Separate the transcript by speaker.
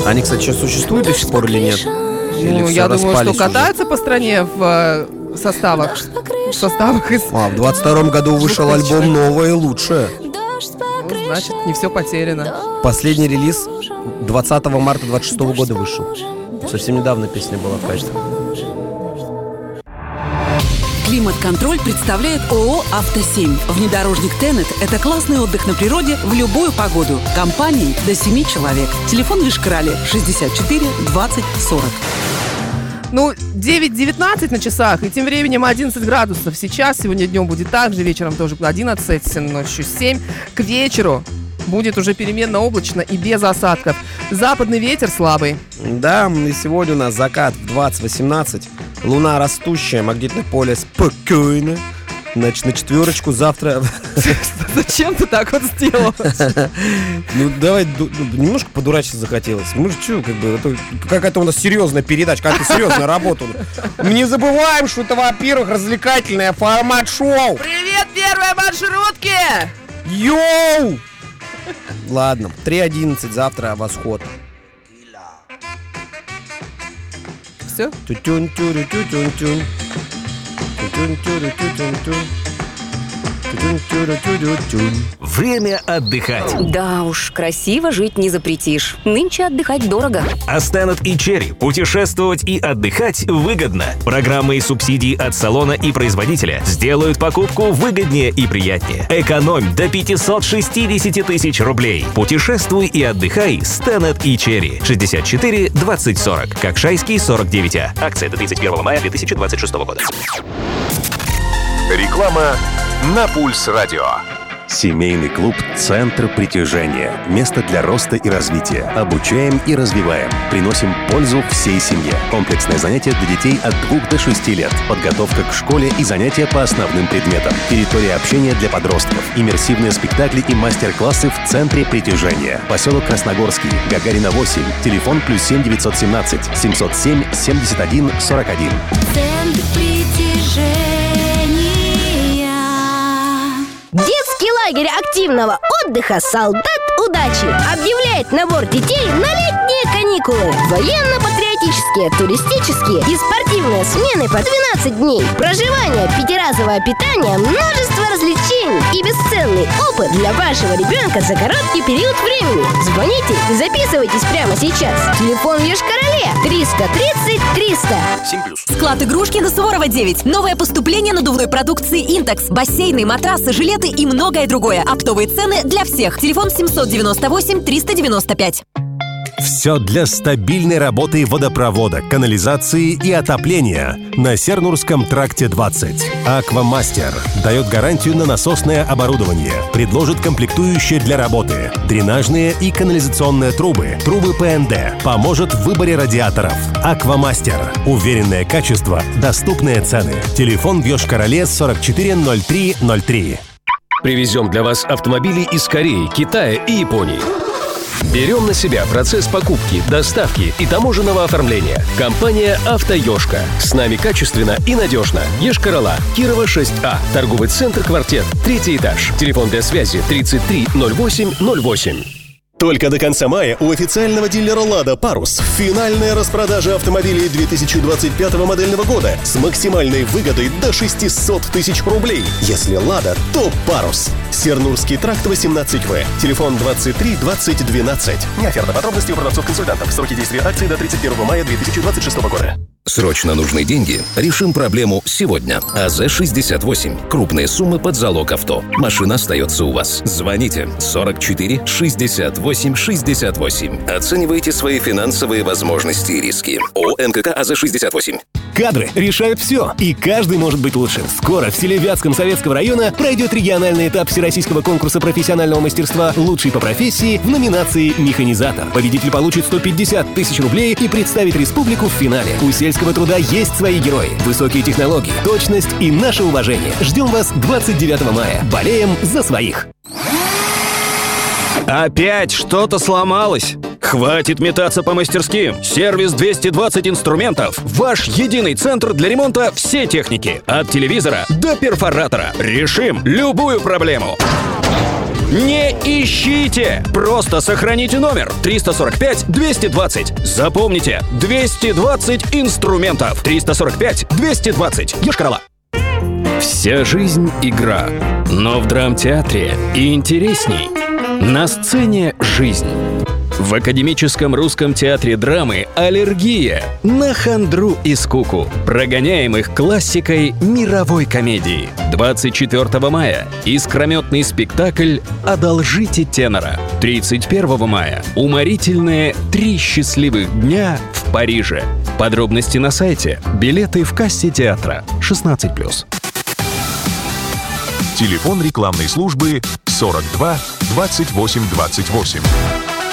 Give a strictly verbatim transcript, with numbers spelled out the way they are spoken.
Speaker 1: Они, кстати, сейчас существуют до сих пор или нет? Или
Speaker 2: Ну, я думаю, что
Speaker 1: уже?
Speaker 2: Катаются по стране в э, составах. В составах из...
Speaker 1: А, в двадцать втором году вышел альбом «Новое и лучшее».
Speaker 2: Ну, значит, не все потеряно.
Speaker 1: Последний релиз двадцатого марта двадцать шестого года вышел. Совсем недавно песня была в качестве.
Speaker 3: Климат-контроль представляет ООО «Авто-семь». Внедорожник Тенет – это классный отдых на природе в любую погоду. Компании до семи человек. Телефон в Йошкар-Оле шестьдесят четыре двадцать сорок.
Speaker 2: Ну, девять девятнадцать на часах, и тем временем одиннадцать градусов. Сейчас, сегодня днем будет так же, вечером тоже одиннадцать, ночью семь. К вечеру будет уже переменно облачно и без осадков. Западный ветер слабый.
Speaker 1: Да, и сегодня у нас закат в двадцать восемнадцать. Луна растущая, магнитное поле спокойно. Значит, на четверочку завтра...
Speaker 2: Зачем ты так вот сделал?
Speaker 1: Ну, давай, немножко подурачиться захотелось. Мы же что, как бы, это какая-то у нас серьезная передача, какая-то серьезная работа. Мы не забываем, что это, во-первых, развлекательное формат шоу.
Speaker 2: Привет, первые маршрутки!
Speaker 1: Йоу! Ладно, три одиннадцать завтра восход.
Speaker 2: Все?
Speaker 1: Тю-тюн-тюрю-тю-тюн-тюн.
Speaker 4: Время отдыхать.
Speaker 5: Да уж, красиво жить не запретишь. Нынче отдыхать дорого.
Speaker 4: А Стэнет и Черри путешествовать и отдыхать выгодно. Программы и субсидии от салона и производителя сделают покупку выгоднее и приятнее. Экономь до пятьсот шестьдесят тысяч рублей. Путешествуй и отдыхай Стэнет и Черри. шестьдесят четыре двадцать сорок. Кокшайский сорок девять А. Акция до тридцать первого мая две тысячи двадцать шестого года.
Speaker 6: Реклама на Пульс Радио.
Speaker 7: Семейный клуб «Центр притяжения». Место для роста и развития. Обучаем и развиваем. Приносим пользу всей семье. Комплексное занятие для детей от двух до шести лет. Подготовка к школе и занятия по основным предметам. Территория общения для подростков. Иммерсивные спектакли и мастер-классы в «Центре притяжения». Поселок Красногорский. Гагарина восемь. Телефон плюс семь девятьсот семнадцать семьсот семь семьдесят один сорок один.
Speaker 8: Центр притяжения. Детский лагерь активного отдыха «Солдат удачи» объявляет набор детей на летние каникулы. Военно-патриотические, туристические и спортивные смены по двенадцать дней. Проживание, пятиразовое питание, множество развлечений и бесценный опыт для вашего ребенка за короткий период времени. Звоните и записывайтесь прямо сейчас. Телефон в Йошкар-Оле триста тридцать триста.
Speaker 4: семь плюс.
Speaker 5: Склад игрушки на Суворова девять. Новое поступление надувной продукции «Интекс». Бассейны, матрасы, жилеты и многое другое. Оптовые цены для всех. Телефон семьсот девяносто восемь триста девяносто пять.
Speaker 7: Все для стабильной работы водопровода, канализации и отопления на Сернурском тракте двадцать. «Аквамастер» дает гарантию на насосное оборудование, предложит комплектующие для работы, дренажные и канализационные трубы, трубы П Н Д, поможет в выборе радиаторов. «Аквамастер» – уверенное качество, доступные цены. Телефон в Йошкар-Оле сорок четыре ноль три ноль три.
Speaker 9: Привезем для вас автомобили из Кореи, Китая и Японии. Берем на себя процесс покупки, доставки и таможенного оформления. Компания «Автоёшка». С нами качественно и надежно. Йошкар-Ола, Кирова шесть А. Торговый центр «Квартет», третий этаж. Телефон для связи тридцать три ноль восемь ноль восемь.
Speaker 10: Только до конца мая у официального дилера «Лада» «Парус» финальная распродажа автомобилей две тысячи двадцать пятого модельного года с максимальной выгодой до шестьсот тысяч рублей. Если «Лада», то «Парус». Сернурский тракт восемнадцать В. Телефон двадцать три двадцать двенадцать. Не оферта, подробности у продавцов-консультантов. Сроки действия акции до тридцать первого мая две тысячи двадцать шестого года.
Speaker 11: Срочно нужны деньги? Решим проблему сегодня. А З шестьдесят восемь. Крупные суммы под залог авто. Машина остается у вас. Звоните сорок четыре шестьдесят восемь шестьдесят восемь. Оценивайте свои финансовые возможности и риски. ООО Н К К А З шестьдесят восемь.
Speaker 10: Кадры решают все, и каждый может быть лучше. Скоро в селе Вятском Советского района пройдет региональный этап Всероссийского конкурса профессионального мастерства «Лучший по профессии» в номинации «Механизатор». Победитель получит сто пятьдесят тысяч рублей и представит республику в финале. У сельского труда есть свои герои. Высокие технологии, точность и наше уважение. Ждем вас двадцать девятого мая. Болеем за своих.
Speaker 12: Опять что-то сломалось? Хватит метаться по мастерским. Сервис двести двадцать инструментов. Ваш единый центр для ремонта всей техники. От телевизора до перфоратора. Решим любую проблему. Не ищите! Просто сохраните номер триста сорок пять двести двадцать. Запомните, двести двадцать инструментов. триста сорок пять двести двадцать. Йошкар-Ола. Вся жизнь — игра. Но в драмтеатре и интересней. На сцене жизнь. В Академическом русском театре драмы аллергия на хандру и скуку. Прогоняем их классикой мировой комедии. двадцать четвёртого мая искрометный спектакль «Одолжите тенора». тридцать первого мая уморительные «Три счастливых дня в Париже». Подробности на сайте. Билеты в кассе театра. шестнадцать плюс.
Speaker 6: Телефон рекламной службы сорок два двадцать восемь двадцать восемь.